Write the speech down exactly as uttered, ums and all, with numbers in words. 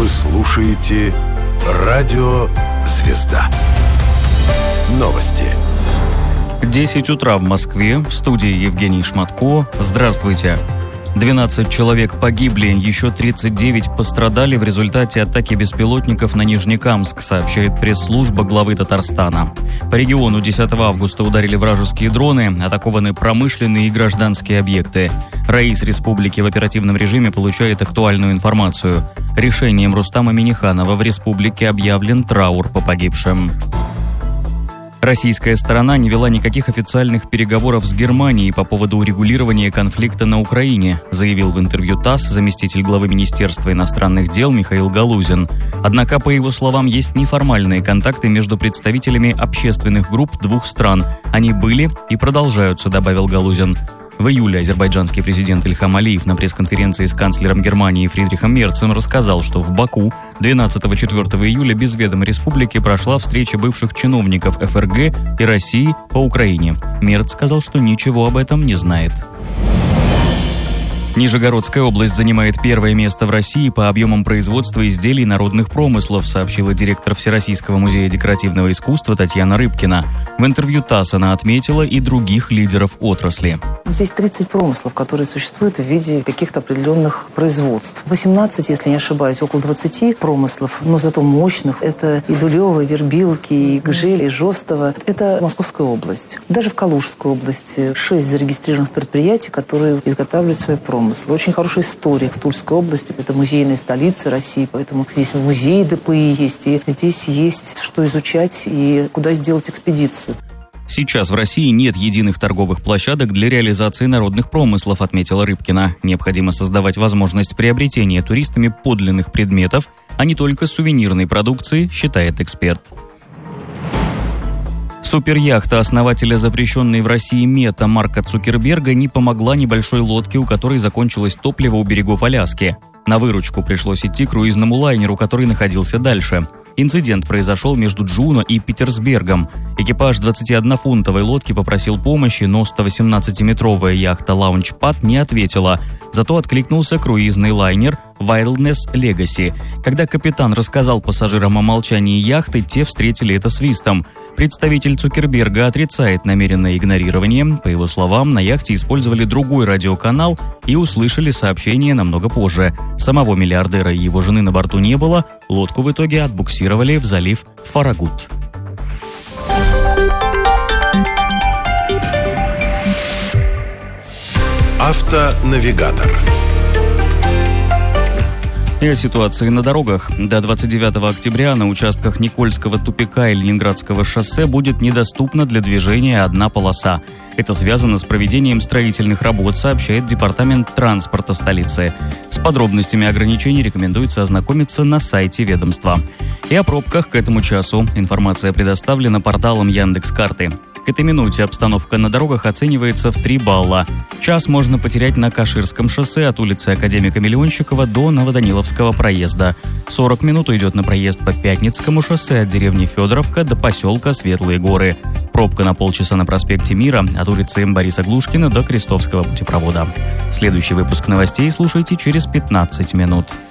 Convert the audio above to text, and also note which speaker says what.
Speaker 1: Вы слушаете «Радио Звезда». Новости.
Speaker 2: десять утра в Москве. В студии Евгений Шматко. Здравствуйте. двенадцать человек погибли, еще тридцать девять пострадали в результате атаки беспилотников на Нижнекамск, сообщает пресс-служба главы Татарстана. По региону десятого августа ударили вражеские дроны, атакованы промышленные и гражданские объекты. Раис республики в оперативном режиме получает актуальную информацию. Решением Рустама Минниханова в республике объявлен траур по погибшим. Российская сторона не вела никаких официальных переговоров с Германией по поводу урегулирования конфликта на Украине, заявил в интервью ТАСС заместитель главы Министерства иностранных дел Михаил Галузин. Однако, по его словам, есть неформальные контакты между представителями общественных групп двух стран. Они были и продолжаются, добавил Галузин. В июле азербайджанский президент Ильхам Алиев на пресс-конференции с канцлером Германии Фридрихом Мерцем рассказал, что в Баку двенадцатого-четвёртого июля без ведома республики прошла встреча бывших чиновников эф эр гэ и России по Украине. Мерц сказал, что ничего об этом не знает. Нижегородская область занимает первое место в России по объемам производства изделий народных промыслов, сообщила директор Всероссийского музея декоративного искусства Татьяна Рыбкина. В интервью ТАСС она отметила и других лидеров отрасли.
Speaker 3: Здесь тридцать промыслов, которые существуют в виде каких-то определенных производств. восемнадцать, если не ошибаюсь, около двадцати промыслов, но зато мощных. Это и Дулево, и Вербилки, и Гжель, и Жостово. Это Московская область. Даже в Калужской области шесть зарегистрированных предприятий, которые изготавливают свои промыслы. Очень хорошая история в Тульской области. Это музейная столица России, поэтому здесь музей дэ пэ и есть, и здесь есть что изучать и куда сделать экспедицию.
Speaker 2: Сейчас в России нет единых торговых площадок для реализации народных промыслов, отметила Рыбкина. Необходимо создавать возможность приобретения туристами подлинных предметов, а не только сувенирной продукции, считает эксперт. Суперяхта основателя запрещенной в России мета Марка Цукерберга не помогла небольшой лодке, у которой закончилось топливо у берегов Аляски. На выручку пришлось идти круизному лайнеру, который находился дальше. Инцидент произошел между Джуно и Питерсбергом. Экипаж двадцатиоднофунтовой лодки попросил помощи, но сто восемнадцатиметровая яхта Launchpad не ответила. Зато откликнулся круизный лайнер Wilderness Legacy. Когда капитан рассказал пассажирам о молчании яхты, те встретили это свистом. Представитель Цукерберга отрицает намеренное игнорирование. По его словам, на яхте использовали другой радиоканал и услышали сообщение намного позже. Самого миллиардера и его жены на борту не было. Лодку в итоге отбуксировали в залив Фарагут.
Speaker 1: Автонавигатор.
Speaker 2: И о ситуации на дорогах. До двадцать девятого октября на участках Никольского тупика и Ленинградского шоссе будет недоступна для движения одна полоса. Это связано с проведением строительных работ, сообщает Департамент транспорта столицы. С подробностями ограничений рекомендуется ознакомиться на сайте ведомства. И о пробках к этому часу. Информация предоставлена порталом Яндекс.Карты. К этой минуте обстановка на дорогах оценивается в три балла. Час можно потерять на Каширском шоссе от улицы Академика Миллионщикова до Новоданиловского проезда. сорок минут уйдет на проезд по Пятницкому шоссе от деревни Федоровка до поселка Светлые горы. Пробка на полчаса на проспекте Мира от улицы Бориса Глушкина до Крестовского путепровода. Следующий выпуск новостей слушайте через пятнадцать минут.